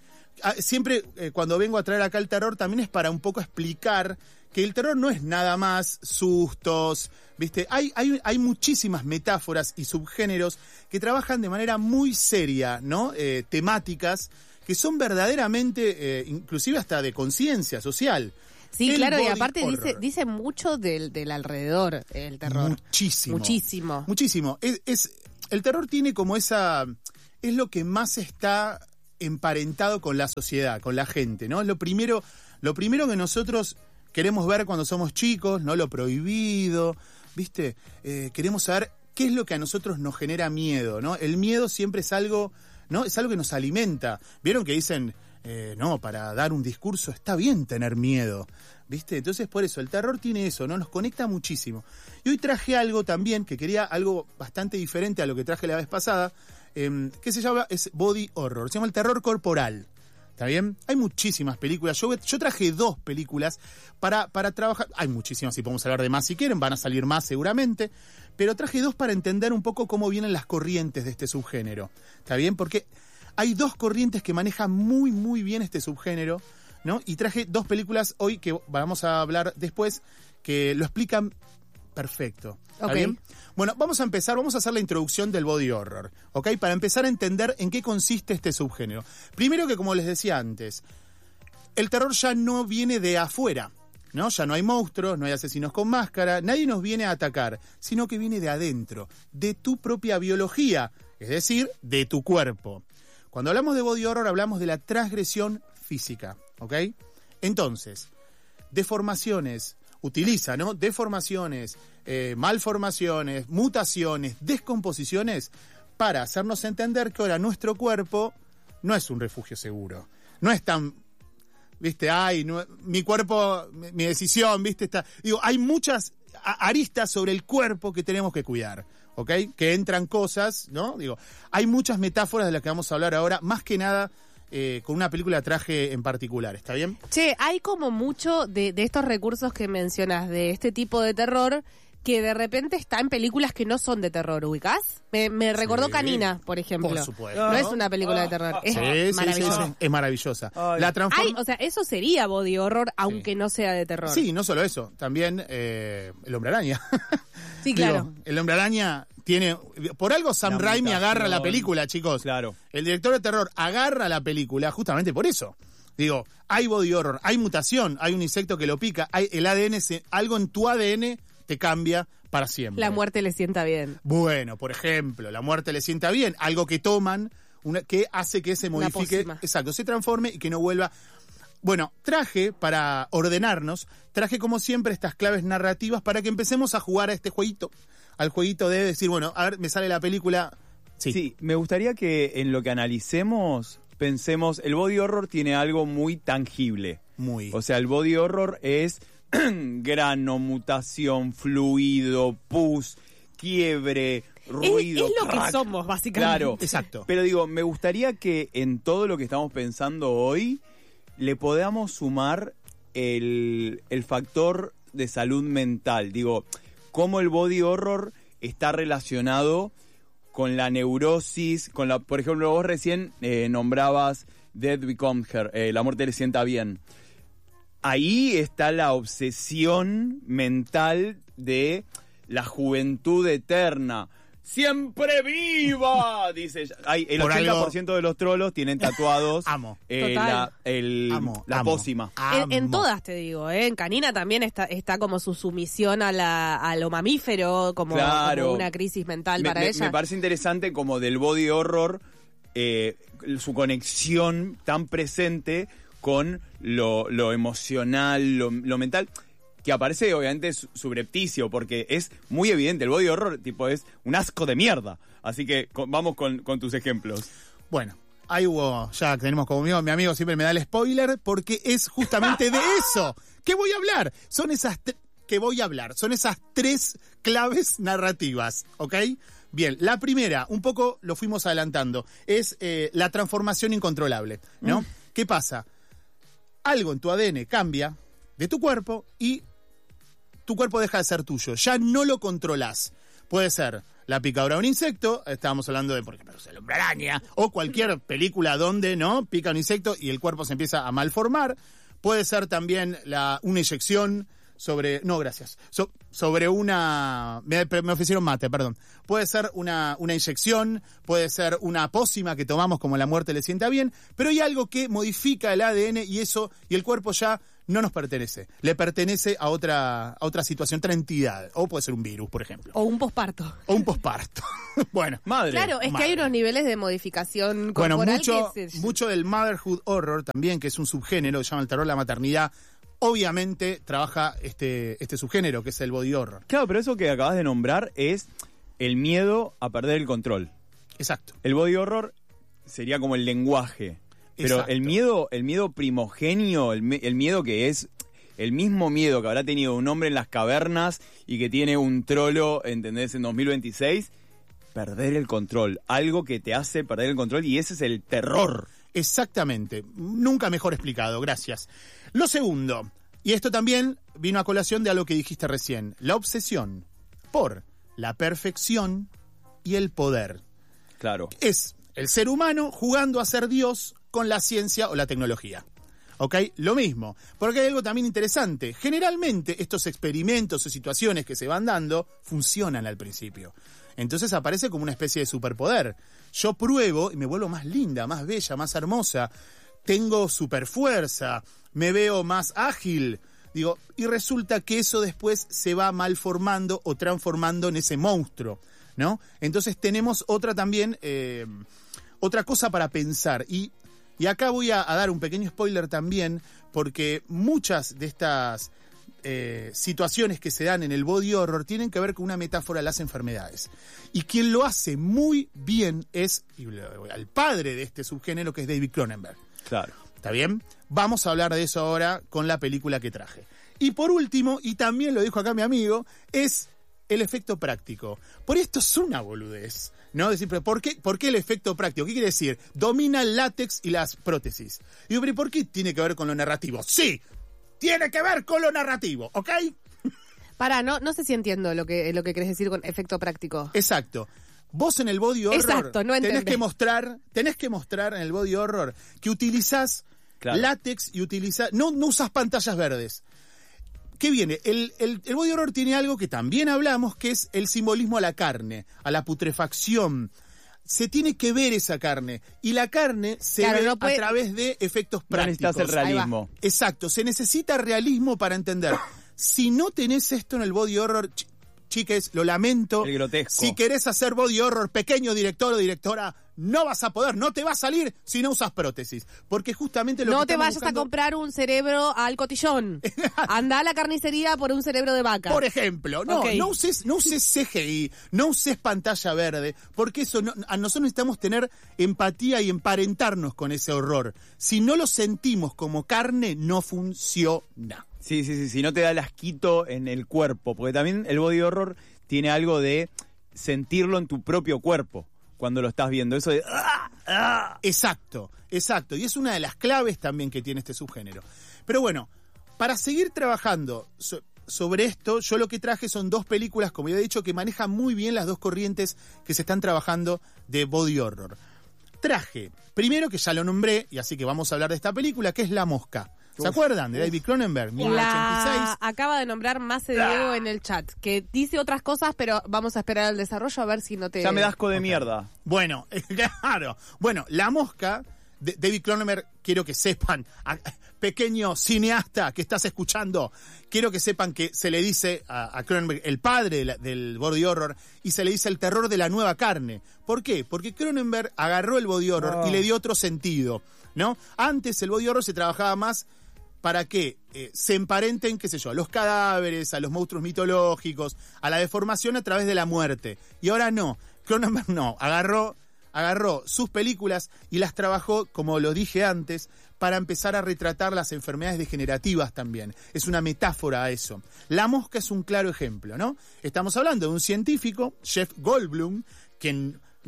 Siempre eh, cuando vengo a traer acá el terror también es para un poco explicar que el terror no es nada más sustos, ¿viste? Hay, hay, hay muchísimas metáforas y subgéneros que trabajan de manera muy seria, ¿no? Eh, temáticas que son verdaderamente, eh, inclusive hasta de conciencia social. Sí, El claro, y body aparte horror. dice, dice mucho del, del alrededor, el terror. Muchísimo. Muchísimo. Muchísimo. Es, es, el terror tiene como esa... Es lo que más está emparentado con la sociedad, con la gente, ¿no? Lo primero, lo primero que nosotros queremos ver cuando somos chicos, ¿no? Lo prohibido, ¿viste? Eh, queremos saber qué es lo que a nosotros nos genera miedo, ¿no? El miedo siempre es algo, ¿no? Es algo que nos alimenta. ¿Vieron que dicen, eh, no, para dar un discurso está bien tener miedo, ¿viste? Entonces, por eso, el terror tiene eso, ¿no? Nos conecta muchísimo. Y hoy traje algo también, que quería algo bastante diferente a lo que traje la vez pasada, eh, que se llama, es body horror, se llama el terror corporal. ¿Está bien? Hay muchísimas películas. Yo, yo traje dos películas para, para trabajar. Hay muchísimas, y podemos hablar de más si quieren, van a salir más seguramente. Pero traje dos para entender un poco cómo vienen las corrientes de este subgénero. ¿Está bien? Porque hay dos corrientes que manejan muy, muy bien este subgénero, ¿no? Y traje dos películas hoy que vamos a hablar después que lo explican perfecto. ¿Está Ok. bien? Bueno, vamos a empezar, vamos a hacer la introducción del body horror, ¿ok? Para empezar a entender en qué consiste este subgénero. Primero que, como les decía antes, el terror ya no viene de afuera, ¿no? Ya no hay monstruos, no hay asesinos con máscara, nadie nos viene a atacar, sino que viene de adentro, de tu propia biología, es decir, de tu cuerpo. Cuando hablamos de body horror hablamos de la transgresión física, ¿ok? Entonces, deformaciones, utiliza, ¿no? Deformaciones, eh, malformaciones, mutaciones, descomposiciones para hacernos entender que ahora nuestro cuerpo no es un refugio seguro. No es tan, viste, ay, no, mi cuerpo, mi, mi decisión, viste, está. Digo, hay muchas aristas sobre el cuerpo que tenemos que cuidar, ¿ok? Que entran cosas, ¿no? Digo, hay muchas metáforas de las que vamos a hablar ahora, más que nada eh, con una película traje en particular, ¿está bien? Che, hay como mucho de, de estos recursos que mencionas, de este tipo de terror, que de repente está en películas que no son de terror, ¿ubicás? Me, me recordó Sí. Canina, por ejemplo. Por supuesto. No es una película de terror, es Sí, sí, maravillosa. sí, sí, es maravillosa. Ay. La transforma... Ay, o sea, eso sería body horror, aunque no sea de terror. Sí, no solo eso, también eh, el Hombre Araña. Sí, claro. Digo, el Hombre Araña tiene... Por algo Sam La Raimi mutación. agarra la película, chicos. Claro. El director de terror agarra la película justamente por eso. Digo, hay body horror, hay mutación, hay un insecto que lo pica, hay el A D N, se, algo en tu A D N te cambia para siempre. La muerte le sienta bien. Bueno, por ejemplo, la muerte le sienta bien, algo que toman, una, que hace que se Una modifique, pócima. exacto, se transforme y que no vuelva. Bueno, traje para ordenarnos, traje como siempre estas claves narrativas para que empecemos a jugar a este jueguito, al jueguito de decir, bueno, a ver, me sale la película. Sí, Sí, me gustaría que en lo que analicemos pensemos, el body horror tiene algo muy tangible. Muy. O sea, el body horror es grano, mutación, fluido, pus, quiebre, ruido. Es, es lo crack. que somos, básicamente. Claro, exacto. Pero digo, me gustaría que en todo lo que estamos pensando hoy le podamos sumar el, el factor de salud mental. Digo, cómo el body horror está relacionado con la neurosis, con la, por ejemplo, vos recién eh, nombrabas Death Becomes Her, eh, la muerte le sienta bien. Ahí está la obsesión mental de la juventud eterna. ¡Siempre viva! Dice ella. Ay, el Por ochenta por algo- ciento de los trolos tienen tatuados Amo. eh, Total. la, el- Amo, la amo. pócima. En, en Amo. todas te digo, ¿eh? En Canina también está, está como su sumisión a, la, a lo mamífero, como, Claro. como una crisis mental Me, para me- ella. me parece interesante como del body horror, eh, su conexión tan presente con lo, lo emocional, lo, lo mental, que aparece obviamente su- subrepticio, porque es muy evidente, el body horror tipo es un asco de mierda. Así que con- vamos con, con tus ejemplos. Bueno, ahí hubo, ya tenemos como amigo, mi amigo siempre me da el spoiler, porque es justamente de eso que voy a hablar. Son esas tre- que voy a hablar, son esas tres claves narrativas, ¿ok? Bien, la primera, un poco lo fuimos adelantando, es eh, la transformación incontrolable, ¿no? Mm. ¿Qué pasa? algo en tu A D N cambia de tu cuerpo y tu cuerpo deja de ser tuyo. Ya no lo controlás. Puede ser la picadura de un insecto, estábamos hablando de, por ejemplo, el hombre araña, o cualquier película donde no pica un insecto y el cuerpo se empieza a malformar. Puede ser también la, una inyección sobre... No, gracias. So, sobre una... Me, me ofrecieron mate, perdón. Puede ser una, una inyección, puede ser una pócima que tomamos como la muerte le sienta bien, pero hay algo que modifica el A D N y eso, y el cuerpo ya no nos pertenece. Le pertenece a otra, a otra situación, otra entidad. O puede ser un virus, por ejemplo. O un posparto. O un posparto. Bueno. Madre. Claro, es madre. que hay unos niveles de modificación Bueno, corporal mucho, que se... mucho del motherhood horror también, que es un subgénero, que se llama el terror de la maternidad, obviamente trabaja este, este subgénero, que es el body horror. Claro, pero eso que acabas de nombrar es el miedo a perder el control. Exacto. El body horror sería como el lenguaje. Pero Exacto. el miedo, el miedo primogenio, el, el miedo que es el mismo miedo que habrá tenido un hombre en las cavernas y que tiene un trolo, ¿entendés?, en dos mil veintiséis, perder el control. Algo que te hace perder el control y ese es el terror. Exactamente. Nunca mejor explicado, gracias. Lo segundo, y esto también vino a colación de algo que dijiste recién, la obsesión por la perfección y el poder. Claro. Es el ser humano jugando a ser Dios con la ciencia o la tecnología. ¿Ok? Lo mismo. Porque hay algo también interesante. Generalmente estos experimentos o situaciones que se van dando funcionan al principio. Entonces aparece como una especie de superpoder. Yo pruebo y me vuelvo más linda, más bella, más hermosa. Tengo superfuerza, me veo más ágil. Digo, y resulta que eso después se va malformando o transformando en ese monstruo, ¿no? Entonces tenemos otra también, eh, otra cosa para pensar. Y Y acá voy a, a dar un pequeño spoiler también, porque muchas de estas eh, situaciones que se dan en el body horror tienen que ver con una metáfora de las enfermedades. Y quien lo hace muy bien es el padre de este subgénero, que es David Cronenberg. Claro. ¿Está bien? Vamos a hablar de eso ahora con la película que traje. Y por último, y también lo dijo acá mi amigo, es el efecto práctico. Por esto es una boludez, ¿no? Decir, pero ¿por qué, ¿por qué el efecto práctico? ¿Qué quiere decir? Domina el látex y las prótesis. Y digo, pero ¿por qué tiene que ver con lo narrativo? ¡Sí! Tiene que ver con lo narrativo, ¿ok? Pará, no, no sé si entiendo lo que, lo que querés decir con efecto práctico. Exacto. Vos en el body horror Exacto, no tenés entendés. que mostrar, tenés que mostrar en el body horror que utilizás Claro. látex y utilizás, no, no usas pantallas verdes. ¿Qué viene? El, el, el body horror tiene algo que también hablamos, que es el simbolismo a la carne, a la putrefacción. Se tiene que ver esa carne. Y la carne se Claro, ve no puede- a través de efectos No necesitas prácticos. el realismo. Exacto, se necesita realismo para entender. Si no tenés esto en el body horror, ch- chiques, lo lamento. El grotesco. Si querés hacer body horror, pequeño director o directora, no vas a poder, no te va a salir si no usas prótesis. Porque justamente lo No que te estamos vayas buscando- a comprar un cerebro al cotillón. Anda a la carnicería por un cerebro de vaca. Por ejemplo, no, Ok. no uses, no uses C G I, no uses pantalla verde, porque eso no, a nosotros necesitamos tener empatía y emparentarnos con ese horror. Si no lo sentimos como carne, no funciona. Sí, sí, sí, si no te da el asquito en el cuerpo, porque también el body horror tiene algo de sentirlo en tu propio cuerpo cuando lo estás viendo, eso de... ¡ah! ¡ah! Exacto, exacto. Y es una de las claves también que tiene este subgénero. Pero bueno, para seguir trabajando so- sobre esto, yo lo que traje son dos películas, como ya he dicho, que manejan muy bien las dos corrientes que se están trabajando de body horror. Traje, primero que ya lo nombré, y así que vamos a hablar de esta película, que es La Mosca. ¿Se Uf, acuerdan? De David Cronenberg, mil novecientos ochenta y seis. La acaba de nombrar Mace Diego en el chat, que dice otras cosas, pero vamos a esperar al desarrollo a ver si no te... Ya me das asco de mierda. Bueno, claro. Bueno, La Mosca, de David Cronenberg, quiero que sepan, a- pequeño cineasta que estás escuchando, quiero que sepan que se le dice a, a Cronenberg el padre de la- del body horror y se le dice el terror de la nueva carne. ¿Por qué? Porque Cronenberg agarró el body horror Oh. y le dio otro sentido, ¿no? Antes el body horror se trabajaba más para que eh, se emparenten, qué sé yo, a los cadáveres, a los monstruos mitológicos, a la deformación a través de la muerte. Y ahora no, Cronenberg no, agarró, agarró sus películas y las trabajó, como lo dije antes, para empezar a retratar las enfermedades degenerativas también. Es una metáfora a eso. La Mosca es un claro ejemplo, ¿no? Estamos hablando de un científico, Jeff Goldblum, quien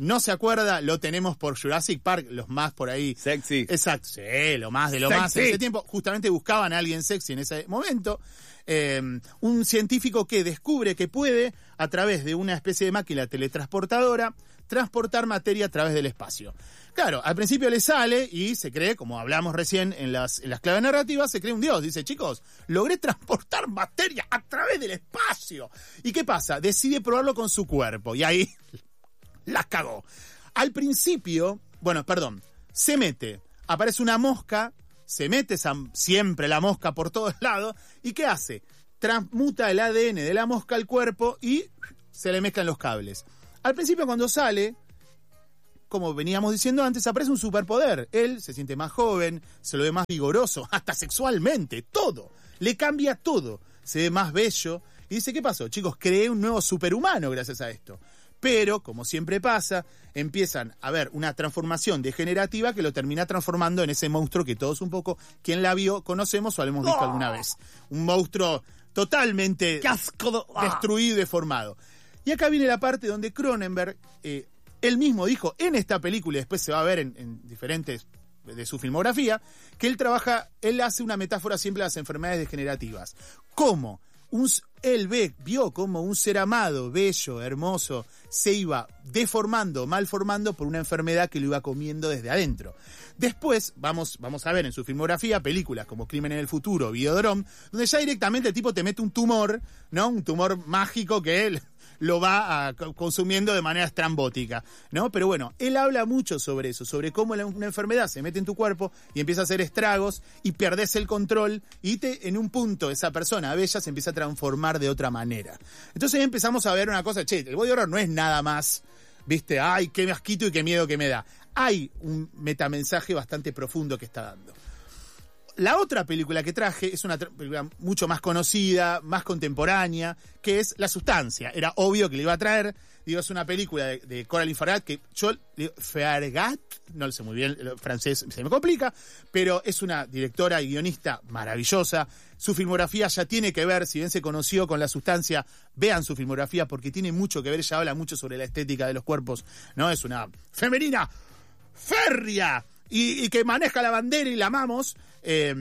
no se acuerda, lo tenemos por Jurassic Park, los más por ahí. Sexy. Exacto, sí, lo más de lo Sexy. más. En ese tiempo justamente buscaban a alguien sexy en ese momento. Eh, un científico que descubre que puede, a través de una especie de máquina teletransportadora, transportar materia a través del espacio. Claro, al principio le sale y se cree, como hablamos recién en las, en las claves narrativas, se cree un dios. Dice, chicos, logré transportar materia a través del espacio. ¿Y qué pasa? Decide probarlo con su cuerpo y ahí la cagó. Al principio, bueno, perdón, se mete, aparece una mosca, se mete esa, siempre la mosca por todos lados, ¿y qué hace? Transmuta el A D N de la mosca al cuerpo y se le mezclan los cables. Al principio cuando sale, como veníamos diciendo antes, aparece un superpoder. Él se siente más joven, se lo ve más vigoroso, hasta sexualmente, todo. Le cambia todo, se ve más bello. Y dice, ¿qué pasó? Chicos, creé un nuevo superhumano gracias a esto. Pero, como siempre pasa, empiezan a ver una transformación degenerativa que lo termina transformando en ese monstruo que todos un poco, quien la vio, conocemos o lo hemos visto oh. alguna vez. Un monstruo totalmente destruido y deformado. Y acá viene la parte donde Cronenberg, eh, él mismo dijo en esta película, y después se va a ver en, en diferentes de su filmografía, que él trabaja, él hace una metáfora siempre a las enfermedades degenerativas. ¿Cómo? Un, él ve, vio como un ser amado, bello, hermoso, se iba deformando, malformando por una enfermedad que lo iba comiendo desde adentro. Después, vamos, vamos a ver en su filmografía películas como Crimen en el Futuro, Videodrome, donde ya directamente el tipo te mete un tumor, ¿no? Un tumor mágico que él lo va a, consumiendo de manera estrambótica, ¿no? Pero bueno, él habla mucho sobre eso, sobre cómo una enfermedad se mete en tu cuerpo y empieza a hacer estragos y perdés el control y te, en un punto esa persona bella se empieza a transformar de otra manera. Entonces ahí empezamos a ver una cosa, che, el body horror no es nada más, viste, ay, qué asquito y qué miedo que me da. Hay un metamensaje bastante profundo que está dando. La otra película que traje es una tra- película mucho más conocida, más contemporánea, que es La Sustancia. Era obvio que le iba a traer. Digo, es una película de, de Coraline Farragut, que yo, digo, Farragut, no lo sé muy bien, el francés se me complica, pero es una directora y guionista maravillosa. Su filmografía ya tiene que ver, si bien se conoció con La Sustancia, vean su filmografía porque tiene mucho que ver, ella habla mucho sobre la estética de los cuerpos, ¿no? Es una femenina férrea y, y que maneja la bandera y la amamos. Eh,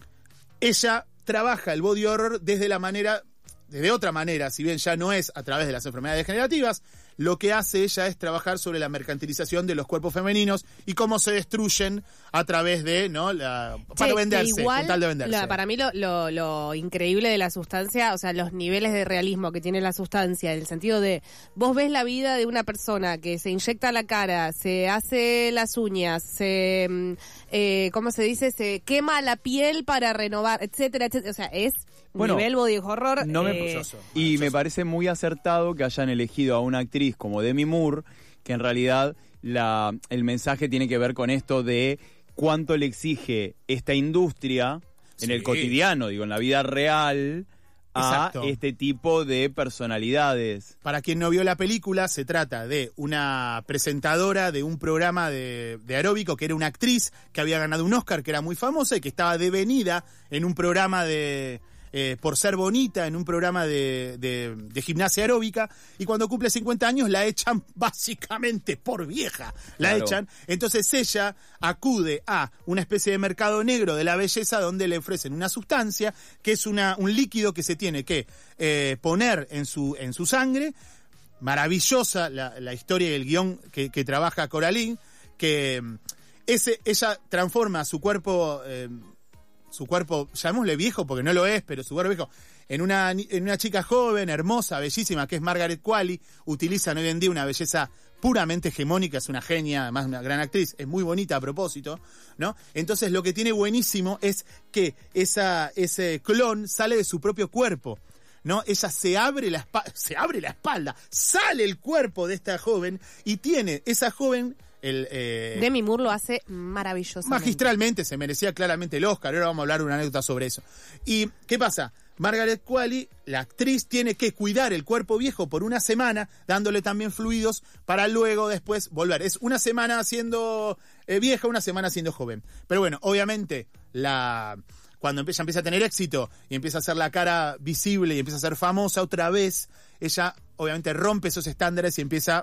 ella trabaja el body horror desde la manera, desde otra manera, si bien ya no es a través de las enfermedades degenerativas, lo que hace ella es trabajar sobre la mercantilización de los cuerpos femeninos y cómo se destruyen a través de, ¿no? La, para che, venderse, igual, con tal de venderse. La, para mí lo, lo, lo increíble de La Sustancia, o sea, los niveles de realismo que tiene La Sustancia, en el sentido de, vos ves la vida de una persona que se inyecta la cara, se hace las uñas, se, eh, ¿cómo se dice? Se quema la piel para renovar, etcétera, etcétera. O sea, es bueno, nivel body horror. No me, eh, y me parece muy acertado que hayan elegido a una actriz como Demi Moore, que en realidad la, el mensaje tiene que ver con esto de cuánto le exige esta industria en sí. el cotidiano, digo, en la vida real, a Exacto. este tipo de personalidades. Para quien no vio la película, se trata de una presentadora de un programa de, de aeróbico, que era una actriz que había ganado un Oscar, que era muy famosa y que estaba devenida en un programa de... Eh, por ser bonita, en un programa de, de, de gimnasia aeróbica, y cuando cumple cincuenta años la echan básicamente por vieja, la claro. echan. Entonces ella acude a una especie de mercado negro de la belleza donde le ofrecen una sustancia que es una, un líquido que se tiene que eh, poner en su, en su sangre. Maravillosa la, la historia y el guión que, que trabaja Coraline, que ese, ella transforma su cuerpo... Eh, su cuerpo, llamémosle viejo porque no lo es, pero su cuerpo viejo, en una, en una chica joven, hermosa, bellísima, que es Margaret Qualley. Utilizan hoy en día una belleza puramente hegemónica, es una genia, además una gran actriz, es muy bonita a propósito, ¿no? Entonces lo que tiene buenísimo es que esa, ese clon sale de su propio cuerpo, ¿no? Ella se abre la espalda, se abre la espalda, sale el cuerpo de esta joven y tiene esa joven... El, eh, Demi Moore lo hace maravillosamente. Magistralmente, se merecía claramente el Oscar. Ahora vamos a hablar de una anécdota sobre eso. ¿Y qué pasa? Margaret Qualley, la actriz, tiene que cuidar el cuerpo viejo por una semana, dándole también fluidos para luego después volver. Es una semana siendo eh, vieja, una semana siendo joven. Pero bueno, obviamente, la cuando empieza, empieza a tener éxito y empieza a hacer la cara visible y empieza a ser famosa otra vez, ella obviamente rompe esos estándares y empieza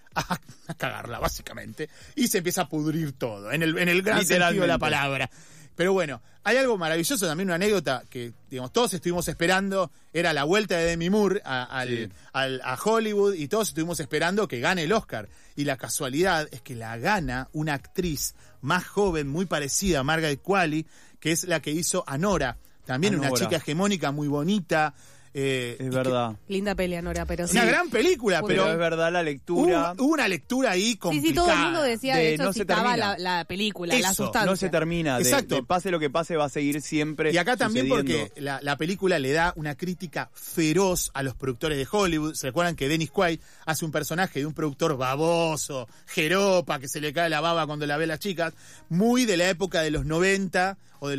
a, a cagarla, básicamente. Y se empieza a pudrir todo, en el, en el gran sentido de la palabra. Pero bueno, hay algo maravilloso, también una anécdota que, digamos, todos estuvimos esperando, era la vuelta de Demi Moore a, al, sí. al, a Hollywood, y todos estuvimos esperando que gane el Oscar. Y la casualidad es que la gana una actriz más joven, muy parecida a Margaret Qualley, que es la que hizo a Nora, también Anora. Una chica hegemónica muy bonita. Eh, es verdad. Que, linda pelea, Nora, pero sí. Una gran película, pero, pero es verdad la lectura. Hubo, hubo una lectura ahí complicada. Sí, sí, todo el mundo decía, de, de hecho, no citaba la, la película, Eso, la sustancia. No se termina. De, Exacto. De pase lo que pase, va a seguir siempre. Y acá también sucediendo. porque la, la película le da una crítica feroz a los productores de Hollywood. ¿Se recuerdan que Dennis Quaid hace un personaje de un productor baboso, jeropa, que se le cae la baba cuando la ve a las chicas? Muy de la época de los noventa o de